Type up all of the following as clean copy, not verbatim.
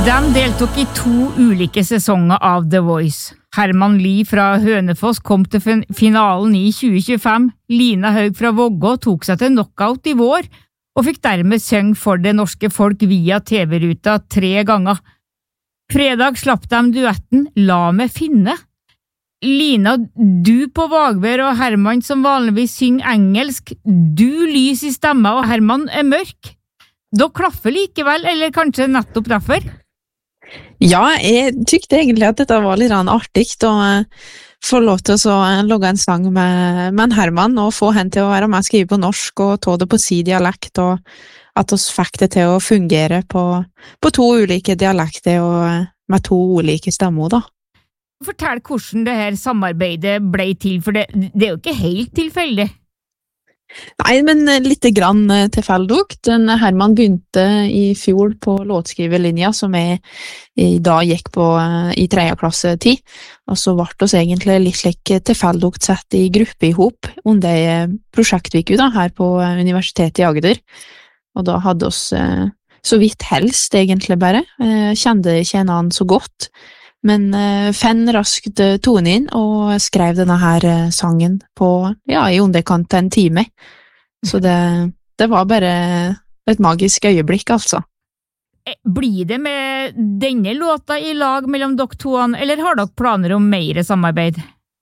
De deltok i 2 ulike sesonger av The Voice. Herman Lie fra Hønefoss kom til finalen i 2025. Lina Haug fra Vågå tok seg til knockout i vår, og fikk dermed synge for det norske folk via TV-ruta 3 ganger. Fredag slapp de duetten La meg finne. Lina, du på Vagvær og Herman som vanligvis synger engelsk. Du lys i stemma og Herman er mørk. Da klaffer likevel, eller kanskje nettopp derfor? Ja, jeg tykte egentlig at dette var litt artig å få lov til å lage en sang med en Herman og få henne til å være med og skrive på norsk og ta det på si dialekt, og at oss fikk det til å fungere på 2 ulike dialekter og med 2 ulike stemmer da. Fortell hvordan det her samarbeidet ble til, for det er jo ikke helt tilfeldig. Nei, men litt grann tilfeldig. Herman begynte i fjor på låtskriverlinja som jeg da gikk på i 3. klasse 10, og så ble oss egentlig litt slik tilfeldig sett i gruppe i hop under prosjektviku da, her på Universitetet i Agder, og da hadde oss så vidt helst egentlig bare, kjente ikke en annen så godt, men Fenn raskt tonen inn og skrev denne her sangen på, ja, i underkant en time. Så det var bare et magisk øyeblikk, altså. Blir det med denne låta i lag mellom dere to, eller har dere planer om mer samarbeid?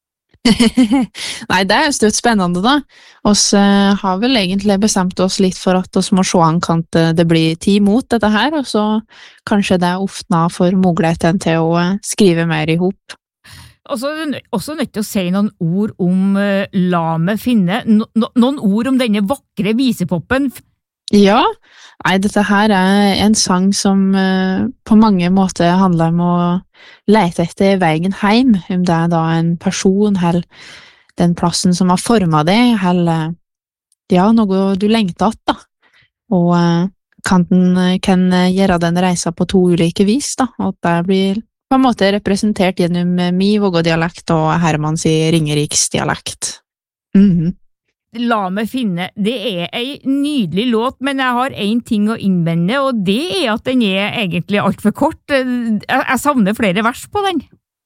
Nei, det er jo støtt spennende da. Oss har vel egentlig bestemt oss litt for at oss må se an kan det bli 10 mot dette her, og så kanskje det åpner for muligheten til å skrive mer i hop. Og så er du også nødt til å si noen ord om La meg finne, noen ord om denne vakre visepoppen. Ja, nei, dette her er en sang som på mange måter handler om å lete etter veien hjem, om det er da en person, eller den plassen som har formet deg, eller ja, noe du lengter at da. Og kan gjøre den reisa på 2 ulike vis da, og det blir på en måte representert gjennom min Vågå-dialekt og Hermans Ringeriks-dialekt. La meg finne, det er en nydelig låt, men jeg har en ting å innvende, og det er at den er egentlig alt for kort. Jeg savner flere vers på den.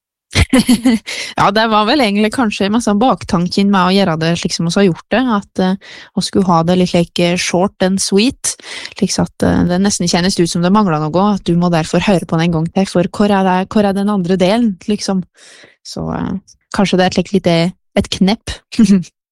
Ja, det var vel egentlig kanskje masse baktanken med å gjøre det slik som vi har gjort det, at vi skulle ha det litt like short and sweet, liksom at det nesten kjennes ut som det mangler noe, at du må derfor høre på den en gang til, for hvor er den andre delen, liksom. Så kanskje det er et knepp.